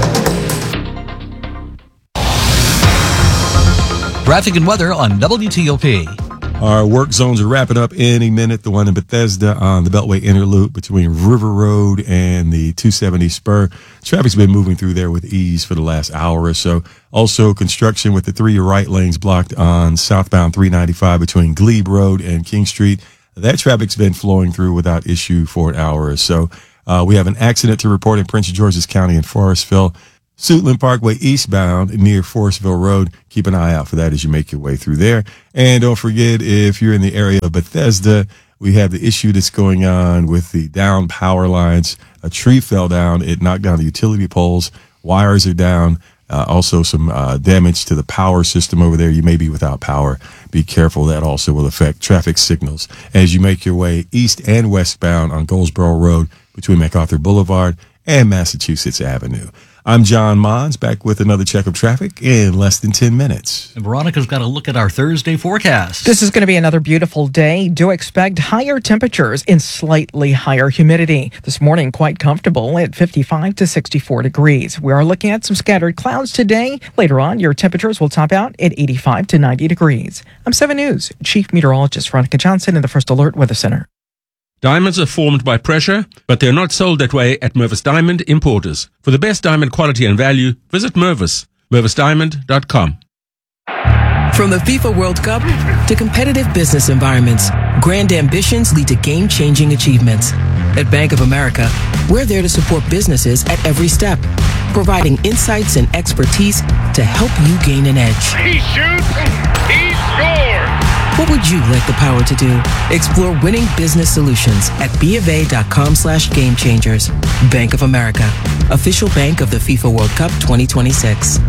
Traffic and weather on W T O P. Our work zones are wrapping up any minute. The one in Bethesda on the Beltway Inner Loop between River Road and the two seventy Spur. Traffic's been moving through there with ease for the last hour or so. Also, construction with the three right lanes blocked on southbound three ninety-five between Glebe Road and King Street. That traffic's been flowing through without issue for an hour or so. Uh, we have an accident to report in Prince George's County in Forestville. Suitland Parkway eastbound near Forestville Road. Keep an eye out for that as you make your way through there. And don't forget, if you're in the area of Bethesda, we have the issue that's going on with the down power lines. A tree fell down. It knocked down the utility poles. Wires are down. Uh, also some uh, damage to the power system over there. You may be without power. Be careful. That also will affect traffic signals as you make your way east and westbound on Goldsboro Road between MacArthur Boulevard and Massachusetts Avenue. I'm John Mons, back with another check of traffic in less than ten minutes. And Veronica's got a look at our Thursday forecast. This is going to be another beautiful day. Do expect higher temperatures and slightly higher humidity. This morning, quite comfortable at fifty-five to sixty-four degrees. We are looking at some scattered clouds today. Later on, your temperatures will top out at eighty-five to ninety degrees. I'm seven News Chief Meteorologist Veronica Johnson in the First Alert Weather Center. Diamonds are formed by pressure, but they're not sold that way at Mervis Diamond Importers. For the best diamond quality and value, visit Mervis, mervis diamond dot com. From the FIFA World Cup to competitive business environments, grand ambitions lead to game-changing achievements. At Bank of America, we're there to support businesses at every step, providing insights and expertise to help you gain an edge. He shoots, he scores! What would you like the power to do? Explore winning business solutions at bofa.com slash game changers. Bank of America, official bank of the FIFA World Cup twenty twenty-six.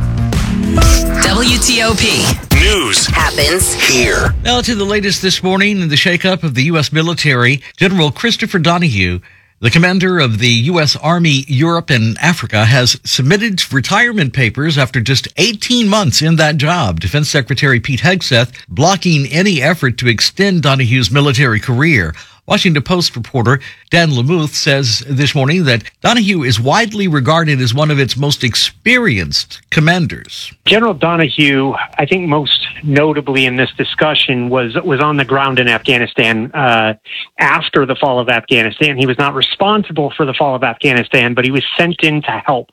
W T O P. News happens here. Now to the latest this morning in the shakeup of the U S military. General Christopher Donahue, the commander of the U S Army Europe and Africa, has submitted retirement papers after just eighteen months in that job. Defense Secretary Pete Hegseth blocking any effort to extend Donahue's military career. Washington Post reporter Dan Lamuth says this morning that Donahue is widely regarded as one of its most experienced commanders. General Donahue, I think most notably in this discussion, was was on the ground in Afghanistan uh, after the fall of Afghanistan. He was not responsible for the fall of Afghanistan, but he was sent in to help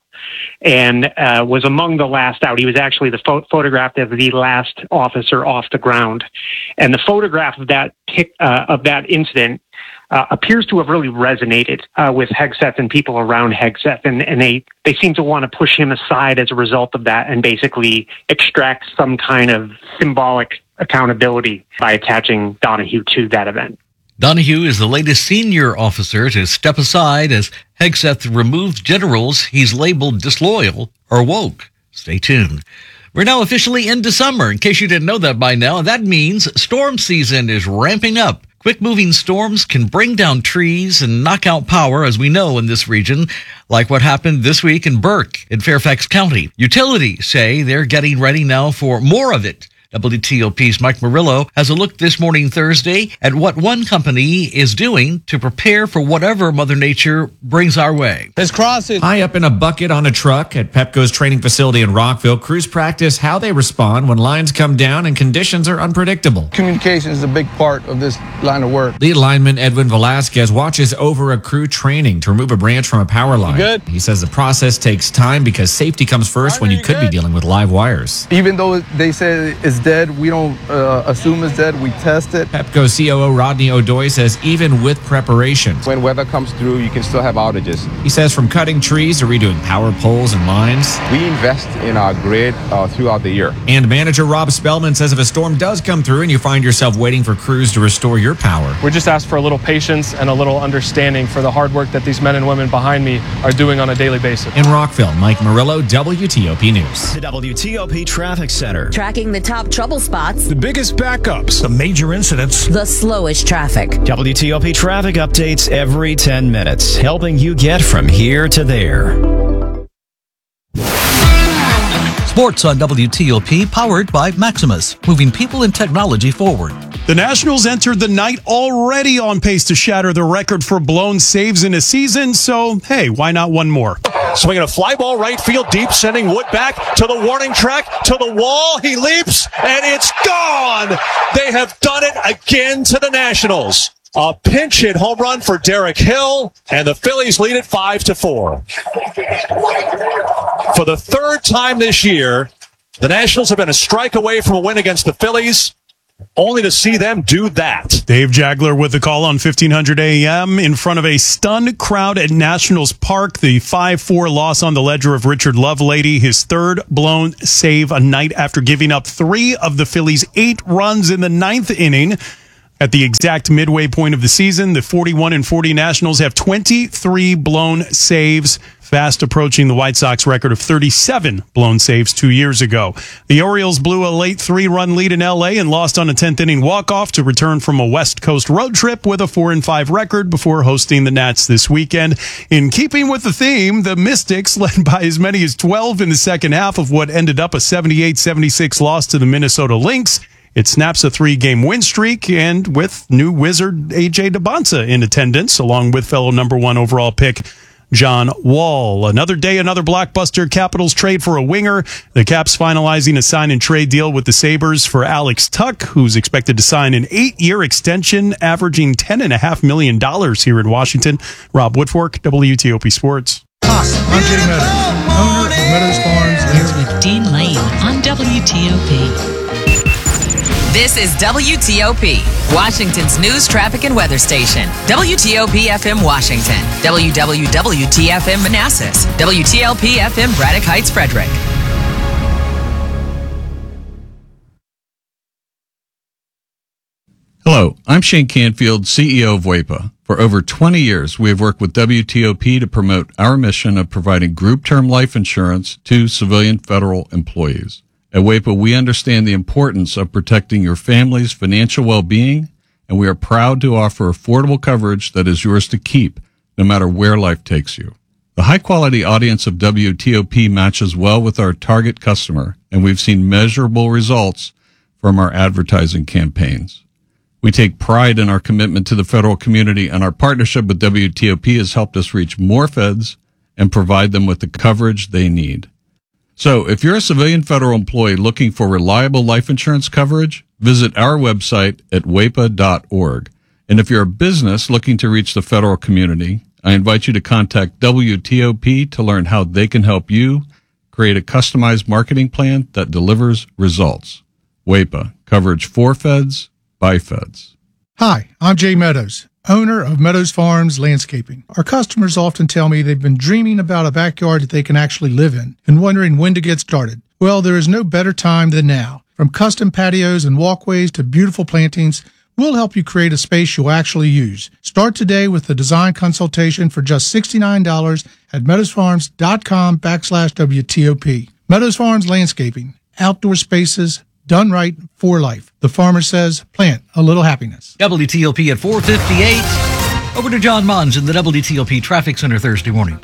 and uh, was among the last out. He was actually the pho- photographed as the last officer off the ground. And the photograph of that pic, uh, of that incident uh, appears to have really resonated uh, with Hegseth and people around Hegseth. And, and they, they seem to want to push him aside as a result of that and basically extract some kind of symbolic accountability by attaching Donahue to that event. Donahue is the latest senior officer to step aside as Hegseth removed generals he's labeled disloyal or woke. Stay tuned. We're now officially into summer, in case you didn't know that by now. That means storm season is ramping up. Quick-moving storms can bring down trees and knock out power, as we know in this region, like what happened this week in Burke in Fairfax County. Utilities say they're getting ready now for more of it. W T O P's Mike Murillo has a look this morning, Thursday, at what one company is doing to prepare for whatever Mother Nature brings our way. This crossing. High up in a bucket on a truck at Pepco's training facility in Rockville, crews practice how they respond when lines come down and conditions are unpredictable. Communication is a big part of this line of work. Lead lineman Edwin Velasquez watches over a crew training to remove a branch from a power line. You good? He says the process takes time because safety comes first when you could be dealing with live wires. Even though they say it's dead, we don't uh, assume it's dead. We test it. Pepco C O O Rodney O'Doy says even with preparation, when weather comes through, you can still have outages. He says from cutting trees to redoing power poles and lines, we invest in our grid uh, throughout the year. And manager Rob Spellman says if a storm does come through and you find yourself waiting for crews to restore your power, we just ask for a little patience and a little understanding for the hard work that these men and women behind me are doing on a daily basis. In Rockville, Mike Murillo, W T O P News. The W T O P Traffic Center. Tracking the top top trouble spots, the biggest backups, the major incidents, the slowest traffic. W T O P traffic updates every ten minutes, helping you get from here to there. Sports on W T O P, powered by Maximus, moving people and technology forward. The Nationals entered the night already on pace to shatter the record for blown saves in a season, so hey, why not one more? Swinging a fly ball right field deep, sending Wood back to the warning track, to the wall. He leaps, and it's gone! They have done it again to the Nationals. A pinch hit home run for Derek Hill, and the Phillies lead it five to four. For the third time this year, the Nationals have been a strike away from a win against the Phillies, only to see them do that. Dave Jagler with the call on fifteen hundred A M in front of a stunned crowd at Nationals Park. The five four loss on the ledger of Richard Lovelady, his third blown save a night after giving up three of the Phillies' eight runs in the ninth inning. At the exact midway point of the season, the forty-one and forty Nationals have twenty-three blown saves, fast approaching the White Sox record of thirty-seven blown saves two years ago. The Orioles blew a late three-run lead in L A and lost on a tenth inning walk-off to return from a West Coast road trip with a four and five record before hosting the Nats this weekend. In keeping with the theme, the Mystics led by as many as twelve in the second half of what ended up a seventy-eight seventy-six loss to the Minnesota Lynx. It snaps a three-game win streak, and with new Wizard A J DeBonsa in attendance, along with fellow number one overall pick John Wall. Another day, another blockbuster Capitals trade for a winger. The Caps finalizing a sign-and-trade deal with the Sabres for Alex Tuck, who's expected to sign an eight-year extension, averaging ten point five million dollars here in Washington. Rob Woodfork, W T O P Sports. Hi, I'm Jay Meadows, owner of Meadows Farms. Here with Dean Lane on W T O P. This is W T O P, Washington's news, traffic, and weather station. W T O P F M Washington, W W W T F M Manassas, W T L P F M Braddock Heights, Frederick. Hello, I'm Shane Canfield, C E O of W A P A. For over twenty years, we have worked with W T O P to promote our mission of providing group term life insurance to civilian federal employees. At W A P A, we understand the importance of protecting your family's financial well-being, and we are proud to offer affordable coverage that is yours to keep, no matter where life takes you. The high-quality audience of W T O P matches well with our target customer, and we've seen measurable results from our advertising campaigns. We take pride in our commitment to the federal community, and our partnership with W T O P has helped us reach more feds and provide them with the coverage they need. So, if you're a civilian federal employee looking for reliable life insurance coverage, visit our website at W A P A dot org. And if you're a business looking to reach the federal community, I invite you to contact W T O P to learn how they can help you create a customized marketing plan that delivers results. W A P A, coverage for feds, by feds. Hi, I'm Jay Meadows, owner of Meadows Farms Landscaping. Our customers often tell me they've been dreaming about a backyard that they can actually live in and wondering when to get started. Well, there is no better time than now. From custom patios and walkways to beautiful plantings, we'll help you create a space you'll actually use. Start today with a design consultation for just sixty-nine dollars at meadowsfarms.com backslash WTOP. Meadows Farms Landscaping, outdoor spaces, done right for life. The farmer says, plant a little happiness. W T O P at four fifty-eight. Over to John Mons in the W T O P Traffic Center Thursday morning.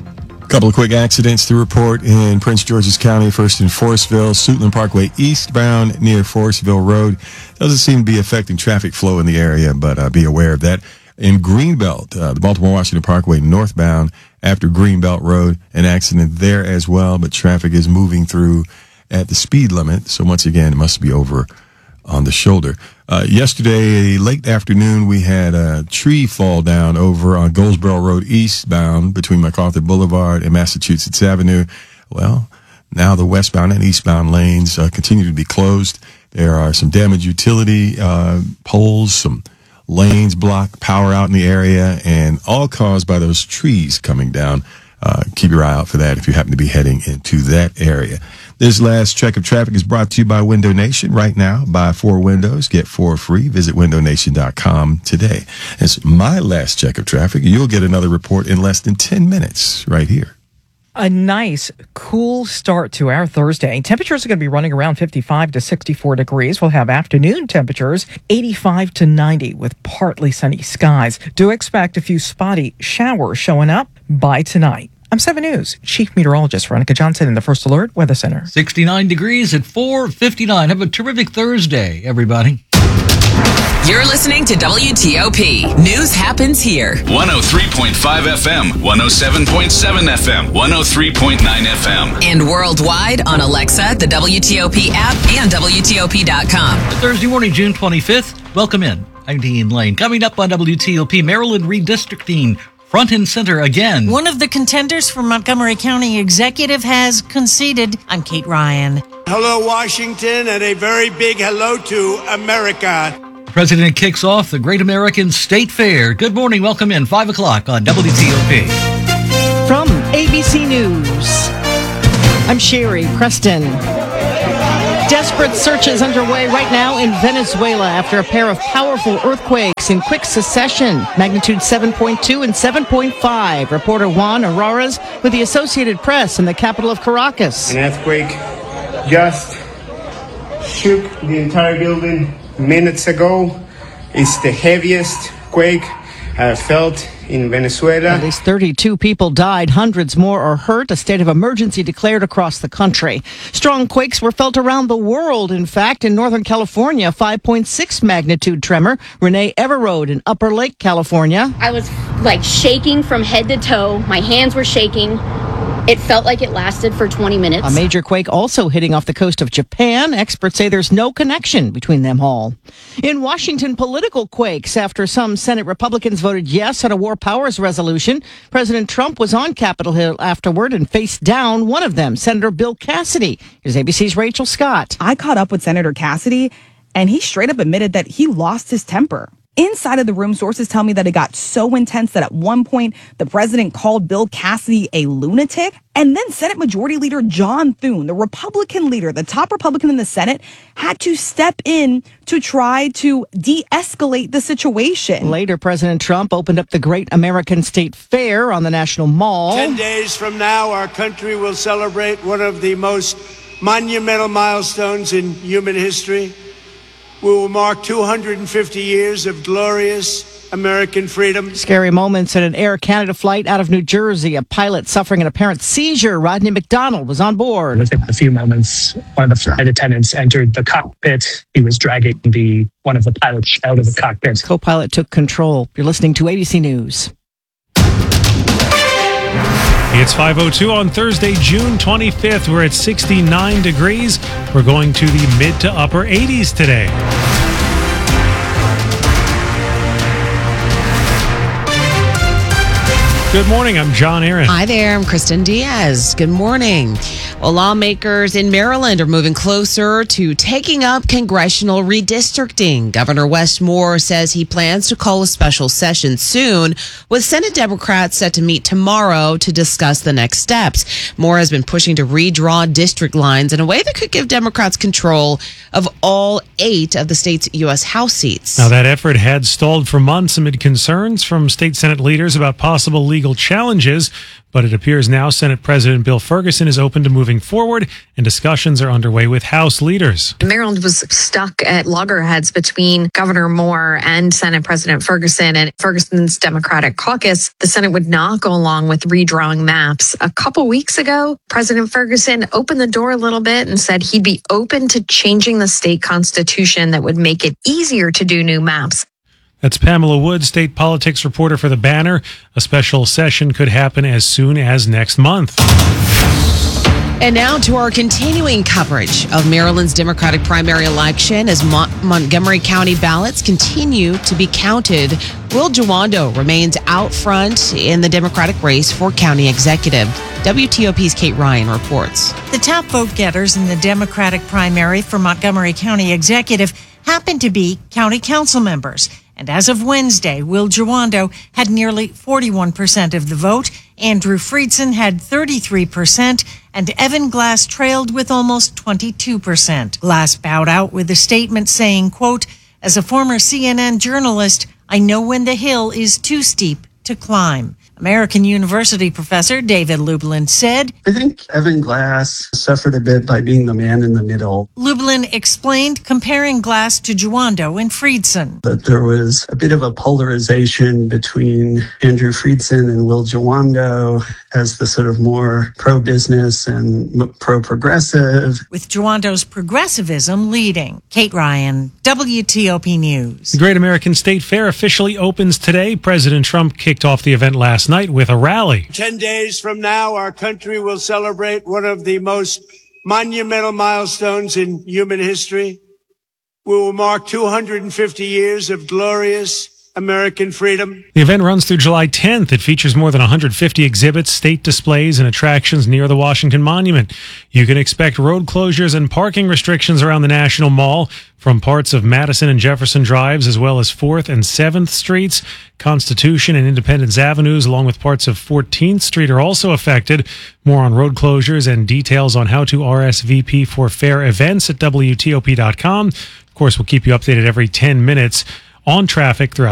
A couple of quick accidents to report in Prince George's County. First in Forestville, Suitland Parkway eastbound near Forestville Road. Doesn't seem to be affecting traffic flow in the area, but uh, be aware of that. In Greenbelt, uh, the Baltimore-Washington Parkway northbound after Greenbelt Road, an accident there as well, but traffic is moving through at the speed limit. So once again, it must be over on the shoulder. Uh, yesterday, late afternoon, we had a tree fall down over on Goldsboro Road eastbound between MacArthur Boulevard and Massachusetts Avenue. Well, now the westbound and eastbound lanes uh, continue to be closed. There are some damaged utility uh, poles, some lanes blocked, power out in the area, and all caused by those trees coming down. Uh, keep your eye out for that if you happen to be heading into that area. This last check of traffic is brought to you by Window Nation. Right now, buy four windows, get four free. Visit window nation dot com today. It's my last check of traffic. You'll get another report in less than ten minutes right here. A nice, cool start to our Thursday. Temperatures are going to be running around fifty-five to sixty-four degrees. We'll have afternoon temperatures eighty-five to ninety with partly sunny skies. Do expect a few spotty showers showing up by tonight. I'm seven News Chief Meteorologist Veronica Johnson in the First Alert Weather Center. sixty-nine degrees at four fifty-nine. Have a terrific Thursday, everybody. You're listening to W T O P. News happens here. one oh three point five F M, one oh seven point seven F M, one oh three point nine F M. And worldwide on Alexa, the W T O P app, and W T O P dot com. Thursday morning, June twenty-fifth. Welcome in. I'm Dean Lane. Coming up on W T O P, Maryland redistricting front and center again. One of the contenders for Montgomery County Executive has conceded. I'm Kate Ryan. Hello, Washington, and a very big hello to America. The president kicks off the Great American State Fair. Good morning. Welcome in. five o'clock on W T O P. From A B C News, I'm Sherry Preston. Desperate searches underway right now in Venezuela after a pair of powerful earthquakes in quick succession, magnitude seven point two and seven point five. Reporter Juan Araras with the Associated Press in the capital of Caracas. An earthquake just shook the entire building minutes ago. It's the heaviest quake I felt in Venezuela. At least thirty-two people died. Hundreds more are hurt. A state of emergency declared across the country. Strong quakes were felt around the world. In fact, in Northern California, five point six magnitude tremor. Renee Everode in Upper Lake, California. I was like shaking from head to toe. My hands were shaking. It felt like it lasted for twenty minutes. A major quake also hitting off the coast of Japan. Experts say there's no connection between them all. In Washington, political quakes after some Senate Republicans voted yes on a war powers resolution. President Trump was on Capitol Hill afterward and faced down one of them, Senator Bill Cassidy. Here's A B C's Rachel Scott. I caught up with Senator Cassidy, and he straight up admitted that he lost his temper. Inside of the room, sources tell me that it got so intense that at one point the president called Bill Cassidy a lunatic. And then Senate Majority Leader John Thune, the Republican leader, the top Republican in the Senate, had to step in to try to de-escalate the situation. Later, President Trump opened up the Great American State Fair on the National Mall. Ten days from now, our country will celebrate one of the most monumental milestones in human history. We will mark two hundred fifty years of glorious American freedom. Scary moments in an Air Canada flight out of New Jersey. A pilot suffering an apparent seizure. Rodney McDonald was on board. Within a few moments, one of the flight attendants entered the cockpit. He was dragging the one of the pilots out of the cockpit. Co-pilot took control. You're listening to A B C News. It's five oh two on Thursday, June twenty-fifth. We're at sixty-nine degrees. We're going to the mid to upper eighties today. Good morning. I'm John Aaron. Hi there. I'm Kristen Diaz. Good morning. Well, lawmakers in Maryland are moving closer to taking up congressional redistricting. Governor Wes Moore says he plans to call a special session soon, with Senate Democrats set to meet tomorrow to discuss the next steps. Moore has been pushing to redraw district lines in a way that could give Democrats control of all eight of the state's U S House seats. Now, that effort had stalled for months amid concerns from state Senate leaders about possible legal challenges, but it appears now Senate President Bill Ferguson is open to moving forward, and discussions are underway with House leaders. Maryland was stuck at loggerheads between Governor Moore and Senate President Ferguson and Ferguson's Democratic caucus. The Senate would not go along with redrawing maps. A couple weeks ago, President Ferguson opened the door a little bit and said he'd be open to changing the state constitution that would make it easier to do new maps. That's Pamela Wood, state politics reporter for The Banner. A special session could happen as soon as next month. And now to our continuing coverage of Maryland's Democratic primary election as Mon- Montgomery County ballots continue to be counted. Will Jawando remains out front in the Democratic race for county executive. W T O P's Kate Ryan reports. The top vote getters in the Democratic primary for Montgomery County executive happen to be county council members. And as of Wednesday, Will Jawando had nearly forty-one percent of the vote, Andrew Friedson had thirty-three percent, and Evan Glass trailed with almost twenty-two percent. Glass bowed out with a statement saying, quote, "As a former C N N journalist, I know when the hill is too steep to climb." American University professor David Lublin said, I think Evan Glass suffered a bit by being the man in the middle. Lublin explained comparing Glass to Juando and Friedson. That there was a bit of a polarization between Andrew Friedson and Will Juando as the sort of more pro-business and pro-progressive, with Juando's progressivism leading. Kate Ryan, W T O P News. The Great American State Fair officially opens today. President Trump kicked off the event last night with a rally. Ten days from now, our country will celebrate one of the most monumental milestones in human history. We will mark two hundred fifty years of glorious American freedom. The event runs through July tenth. It features more than one hundred fifty exhibits, state displays, and attractions near the Washington Monument. You can expect road closures and parking restrictions around the National Mall from parts of Madison and Jefferson Drives, as well as fourth and seventh Streets. Constitution and Independence Avenues, along with parts of fourteenth Street, are also affected. More on road closures and details on how to R S V P for fair events at W T O P dot com. Of course, we'll keep you updated every ten minutes on traffic throughout